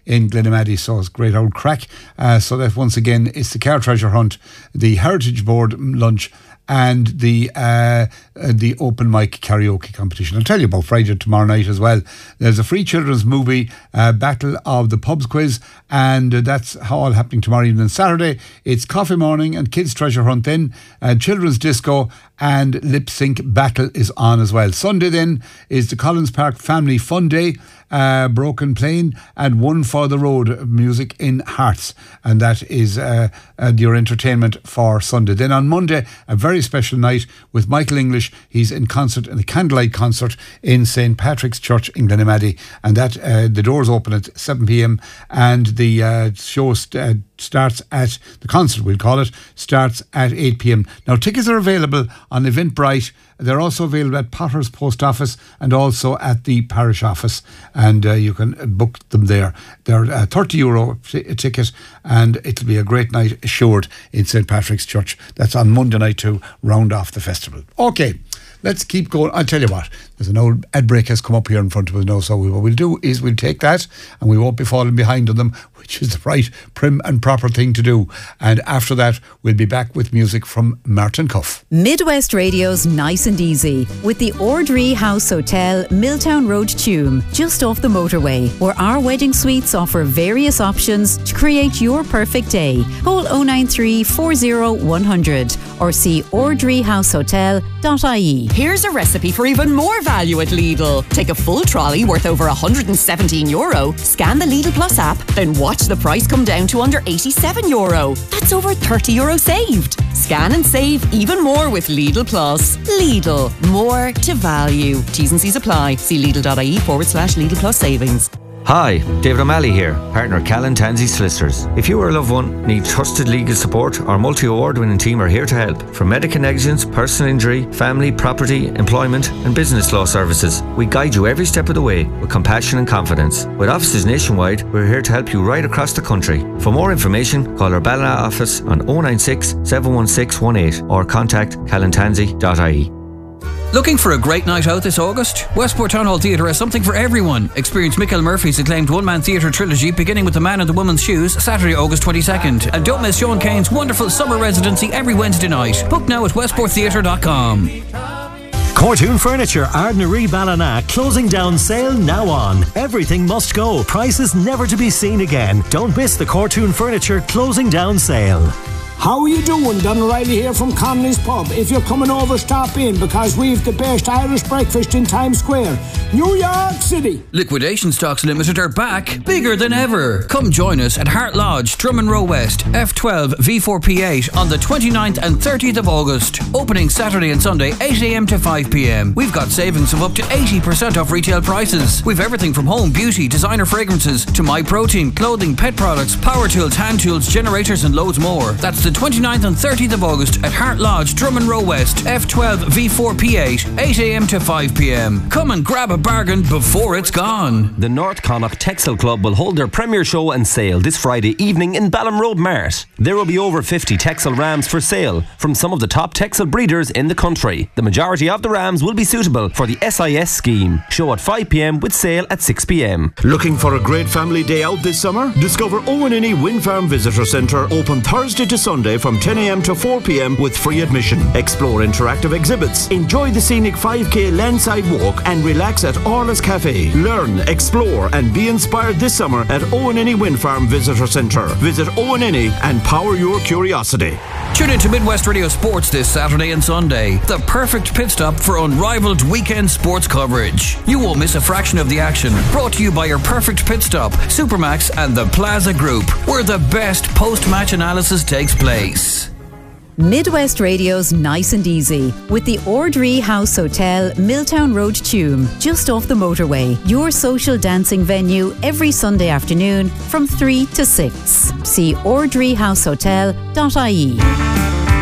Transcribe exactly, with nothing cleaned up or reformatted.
in Glenamaddy. So it's great old crack. Uh, so that once again, it's the car treasure hunt, the Heritage Board lunch, and the uh, the open mic karaoke competition. I'll tell you about Friday tomorrow night as well. There's a free children's movie, uh, Battle of the Pubs quiz, and uh, that's all happening tomorrow evening. Saturday, it's coffee morning and kids treasure hunt then, uh, children's disco, and lip sync battle is on as well. Sunday then is the Collins Park Family Fun Day, uh, Broken Plain, and One for the Road music in Hearts, and that is uh, uh, your entertainment for Sunday. Then on Monday, a very special night with Michael English. He's in concert, in a candlelight concert in Saint Patrick's Church in Glenamaddy, and that uh, the doors open at seven p.m. and the uh, show st- uh, starts at the concert, we'll call it, starts at eight p.m. Now tickets are available on Eventbrite. They're also available at Potter's Post Office and also at the parish office, and uh, you can book them there. They're a thirty euro t- ticket, and it'll be a great night assured in Saint Patrick's Church. That's on Monday night to round off the festival. Okay, let's keep going. I'll tell you what, there's an old ad break has come up here in front of us now, so we, what we'll do is we'll take that and we won't be falling behind on them, which is the right, prim and proper thing to do. And after that, we'll be back with music from Martin Cuff. Midwest Radio's Nice and Easy with the Ordree House Hotel, Milltown Road, Tuam, just off the motorway, where our wedding suites offer various options to create your perfect day. Call oh nine three, four oh, one hundred or see ordree house hotel dot I E. Here's a recipe for even more value at Lidl. Take a full trolley worth over one hundred seventeen euro, scan the Lidl Plus app, then watch the price come down to under eighty-seven euro. That's over thirty euro saved. Scan and save even more with Lidl Plus. Lidl, more to value. T's and C's apply. See Lidl.ie forward slash Lidl Plus savings. Hi, David O'Malley here, partner at Callan Tansey Solicitors. If you or a loved one need trusted legal support, our multi-award winning team are here to help. From medical negligence, personal injury, family, property, employment and business law services, we guide you every step of the way with compassion and confidence. With offices nationwide, we're here to help you right across the country. For more information, call our Ballina office on oh nine six, seven one six one eight or contact callan tansey dot I E. Looking for a great night out this August? Westport Town Hall Theatre has something for everyone. Experience Michael Murphy's acclaimed one-man theatre trilogy beginning with The Man in the Woman's Shoes, Saturday, August twenty-second. And don't miss Sean Kane's wonderful summer residency every Wednesday night. Book now at westport theatre dot com. Cortoon Furniture, Ardnaree Ballina, closing down sale now on. Everything must go. Prices never to be seen again. Don't miss the Cortoon Furniture closing down sale. How are you doing? Don O'Reilly here from Conley's Pub. If you're coming over, stop in, because we've the best Irish breakfast in Times Square, New York City. Liquidation Stocks Limited are back, bigger than ever. Come join us at Hart Lodge, Drummond Row West, F twelve V four P eight on the twenty-ninth and thirtieth of August. Opening Saturday and Sunday, eight a.m. to five p.m. We've got savings of up to eighty percent off retail prices. We've everything from home, beauty, designer fragrances, to My Protein, clothing, pet products, power tools, hand tools, generators and loads more. That's the twenty-ninth and thirtieth of August at Hart Lodge, Drummond Row West, F twelve V four P eight, eight a.m. to five p.m. Come and grab a bargain before it's gone. The North Connacht Texel Club will hold their premier show and sale this Friday evening in Balham Road Mart. There will be over fifty Texel rams for sale from some of the top Texel breeders in the country. The majority of the rams will be suitable for the S I S scheme. Show at five p.m. with sale at six p.m. Looking for a great family day out this summer? Discover Owen Innie Wind Farm Visitor Centre, open Thursday to Sunday from ten a.m. to four p.m. with free admission. Explore interactive exhibits, enjoy the scenic five k landside walk and relax at Orla's Cafe. Learn, explore and be inspired this summer at Owen Innie Wind Farm Visitor Centre. Visit Owen Innie and power your curiosity. Tune in to Midwest Radio Sports this Saturday and Sunday. The perfect pit stop for unrivaled weekend sports coverage. You won't miss a fraction of the action. Brought to you by your perfect pit stop, Supermax and the Plaza Group, where the best post-match analysis takes place. Midwest Radio's Nice and Easy with the Ordree House Hotel, Milltown Road, Tuam, just off the motorway. Your social dancing venue every Sunday afternoon from three to six. See ordree house hotel dot I E.